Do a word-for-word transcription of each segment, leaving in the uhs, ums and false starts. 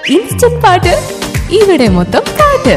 Instant പാട്ട് ഇവിടെ മൊത്തം പാട്ട്.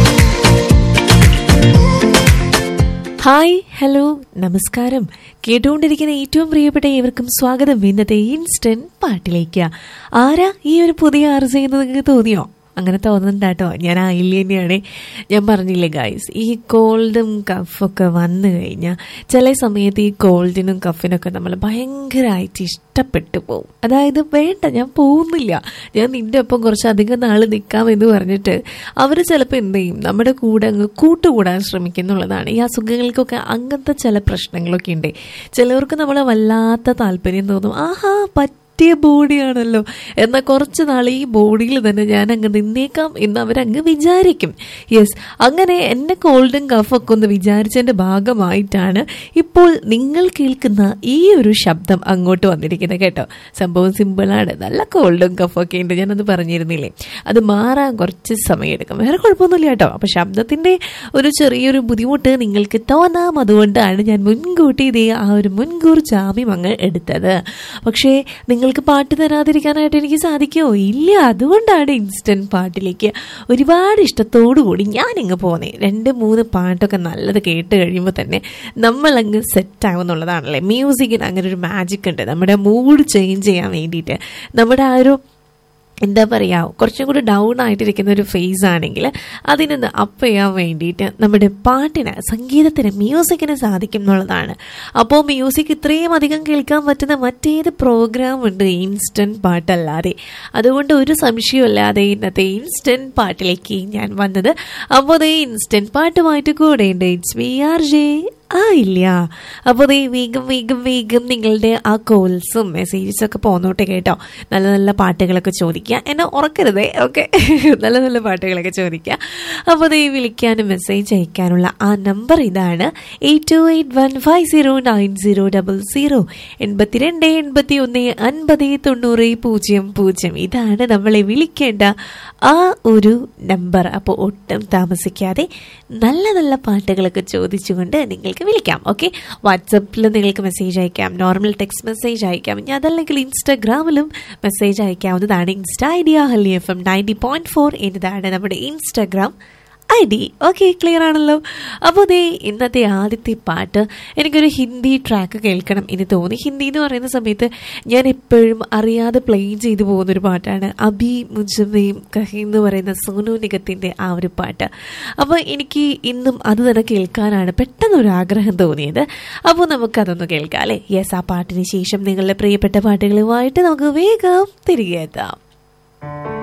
ഹായ്, ഹലോ, നമസ്കാരം. കേട്ടുകൊണ്ടിരിക്കുന്ന ഏറ്റവും പ്രിയപ്പെട്ട ഏവർക്കും സ്വാഗതം ഇന്നത്തെ ഇൻസ്റ്റന്റ് പാട്ടിലേക്ക്. ആരാ ഈ ഒരു പുതിയ ആർ ചെയ്യുന്നത് നിങ്ങൾക്ക് തോന്നിയോ? അങ്ങനെ തോന്നുന്നുണ്ടാട്ടോ. ഞാൻ ആയില്ല തന്നെയാണ്. ഞാൻ പറഞ്ഞില്ലേ ഗൈസ്, ഈ കോൾഡും കഫൊക്കെ വന്നു കഴിഞ്ഞാൽ ചില സമയത്ത് ഈ കോൾഡിനും കഫിനൊക്കെ നമ്മൾ ഭയങ്കരമായിട്ട് ഇഷ്ടപ്പെട്ടു പോകും. അതായത് വേണ്ട, ഞാൻ പോകുന്നില്ല, ഞാൻ നിൻ്റെ ഒപ്പം കുറച്ചധികം നാൾ നിൽക്കാമെന്ന് പറഞ്ഞിട്ട് അവർ ചിലപ്പോൾ എന്ത് ചെയ്യും, നമ്മുടെ കൂടെ അങ്ങ് കൂട്ടുകൂടാൻ ശ്രമിക്കുന്നുള്ളതാണ്. ഈ അസുഖങ്ങൾക്കൊക്കെ അങ്ങനത്തെ ചില പ്രശ്നങ്ങളൊക്കെ ഉണ്ട്. ചിലവർക്ക് നമ്മളെ വല്ലാത്ത താല്പര്യം തോന്നും. ആഹാ, പറ്റിയ ബോഡിയാണല്ലോ, എന്നാൽ കുറച്ച് നാൾ ഈ ബോഡിയിൽ തന്നെ ഞാൻ അങ്ങ് നിന്നേക്കാം എന്ന് അവരങ്ങ് വിചാരിക്കും. യെസ്, അങ്ങനെ എന്നെ കോൾഡും കഫൊക്കെ ഒന്ന് വിചാരിച്ചതിൻ്റെ ഭാഗമായിട്ടാണ് ഇപ്പോൾ നിങ്ങൾ കേൾക്കുന്ന ഈ ഒരു ശബ്ദം അങ്ങോട്ട് വന്നിരിക്കുന്നത് കേട്ടോ. സംഭവം സിമ്പിളാണ്. നല്ല കോൾഡും കഫൊക്കെ ഉണ്ട്, ഞാനത് പറഞ്ഞിരുന്നില്ലേ. അത് മാറാൻ കുറച്ച് സമയമെടുക്കും, വേറെ കുഴപ്പമൊന്നുമില്ല കേട്ടോ. അപ്പോൾ ശബ്ദത്തിൻ്റെ ഒരു ചെറിയൊരു ബുദ്ധിമുട്ട് നിങ്ങൾക്ക് തോന്നാം, അതുകൊണ്ടാണ് ഞാൻ മുൻകൂട്ടി ഇതേ ആ ഒരു മുൻകൂർ ജാമ്യം അങ്ങ് എടുത്തത്. പക്ഷേ നിങ്ങൾ നിങ്ങൾക്ക് പാട്ട് തരാതിരിക്കാനായിട്ട് എനിക്ക് സാധിക്കുമോ? ഇല്ല. അതുകൊണ്ടാണ് ഇൻസ്റ്റന്റ് പാട്ടിലേക്ക് ഒരുപാട് ഇഷ്ടത്തോടു കൂടി ഞാനിങ്ങ് പോന്നേ. രണ്ട് മൂന്ന് പാട്ടൊക്കെ നല്ലത് കേട്ട് കഴിയുമ്പോൾ തന്നെ നമ്മളങ്ങ് സെറ്റാകും എന്നുള്ളതാണല്ലേ. മ്യൂസിക്കിന് അങ്ങനെ ഒരു മാജിക് ഉണ്ട്. നമ്മുടെ മൂഡ് ചേഞ്ച് ചെയ്യാൻ വേണ്ടിയിട്ട്, നമ്മുടെ ആ ഒരു എന്താ പറയുക, കുറച്ചും കൂടി ഡൗൺ ആയിട്ടിരിക്കുന്ന ഒരു ഫേസ് ആണെങ്കിൽ അതിനൊന്ന് അപ്പ് ചെയ്യാൻ വേണ്ടിയിട്ട് നമ്മുടെ പാട്ടിന്, സംഗീതത്തിന്, മ്യൂസിക്കിന് സാധിക്കും എന്നുള്ളതാണ്. അപ്പോൾ മ്യൂസിക് ഇത്രയും അധികം കേൾക്കാൻ പറ്റുന്ന മറ്റേത് പ്രോഗ്രാം ഉണ്ട് ഇൻസ്റ്റന്റ് പാട്ടല്ലാതെ. അതുകൊണ്ട് ഒരു സംശയമില്ലാതെ ഇന്നത്തെ ഇൻസ്റ്റന്റ് പാട്ടിലേക്ക് ഞാൻ വന്നത്. അപ്പോൾ അതേ ഇൻസ്റ്റന്റ് പാട്ടുമായിട്ട് കൂടെ ഉണ്ട് ഇറ്റ്സ് വി ആർ ജെ ആ ഇല്ല. അപ്പോൾ അതേ വേഗം വേഗം വേഗം നിങ്ങളുടെ ആ കോൾസും മെസ്സേജസൊക്കെ പോന്നോട്ടെ കേട്ടോ. നല്ല നല്ല പാട്ടുകളൊക്കെ ചോദിക്കുക, എന്നെ ഉറക്കരുതേ. ഓക്കെ, നല്ല നല്ല പാട്ടുകളൊക്കെ ചോദിക്കുക. അപ്പോൾ അതേ വിളിക്കാനും മെസ്സേജ് അയക്കാനുള്ള ആ നമ്പർ ഇതാണ്, eight to eight one five zero nine zero double zero എൺപത്തിരണ്ട് എൺപത്തി ഒന്ന് അൻപത് തൊണ്ണൂറ് പൂജ്യം പൂജ്യം. ഇതാണ് നമ്മളെ വിളിക്കേണ്ട ആ ഒരു നമ്പർ. അപ്പോൾ ഒട്ടും താമസിക്കാതെ നല്ല നല്ല പാട്ടുകളൊക്കെ ചോദിച്ചുകൊണ്ട് നിങ്ങൾക്ക് വിളിക്കാം. ഓക്കെ, വാട്സപ്പിൽ നിങ്ങൾക്ക് മെസ്സേജ് അയക്കാം, നോർമൽ ടെക്സ്റ്റ് മെസ്സേജ് അയക്കാം, ഇനി അതല്ലെങ്കിൽ ഇൻസ്റ്റാഗ്രാമിലും മെസ്സേജ് അയക്കാവുന്നതാണ്. Insta idea ഹലി F M ninety point four എന്നതാണ് നമ്മുടെ Instagram I D. Okay, clear ആണല്ലോ. അപ്പോൾ ദേ ഇന്നത്തെ ആദ്യത്തെ പാട്ട് എനിക്കൊരു ഹിന്ദി ട്രാക്ക് കേൾക്കണം എന്ന് തോന്നി. ഹിന്ദി എന്ന് പറയുന്ന സമയത്ത് ഞാൻ എപ്പോഴും അറിയാതെ പ്ലേ ചെയ്തു പോകുന്നൊരു പാട്ടാണ് അഭി മുജമേം കഹി എന്ന് പറയുന്ന സോനു നിഗത്തിൻ്റെ ആ ഒരു പാട്ട്. അപ്പോൾ എനിക്ക് ഇന്നും അത് തന്നെ കേൾക്കാനാണ് പെട്ടെന്നൊരു ആഗ്രഹം തോന്നിയത്. അപ്പോൾ നമുക്കതൊന്ന് കേൾക്കാം അല്ലേ. യെസ്, ആ പാട്ടിന് ശേഷം നിങ്ങളുടെ പ്രിയപ്പെട്ട പാട്ടുകളുമായിട്ട് നമുക്ക് വേഗം തിരികെ എത്താം.